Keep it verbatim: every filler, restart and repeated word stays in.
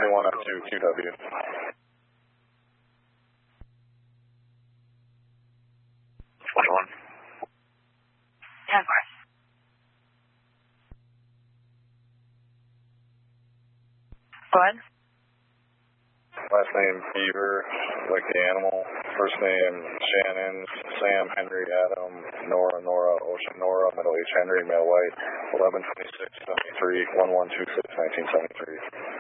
twenty-one up to Q W. twenty-one. ten four. Go ahead. Last name Beaver, like the animal. First name Shannon, Sam, Henry, Adam, Nora, Nora, Ocean, Nora, middle age Henry, male white, eleven twenty-six seventy-three, one one two six nineteen seventy-three.